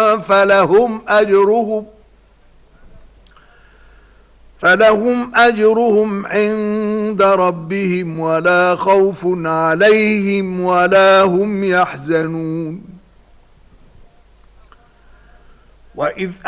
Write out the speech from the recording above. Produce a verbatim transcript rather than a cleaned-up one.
فلهم أجرهم فلهم أجرهم عند ربهم ولا خوف عليهم ولا هم يحزنون. وإذ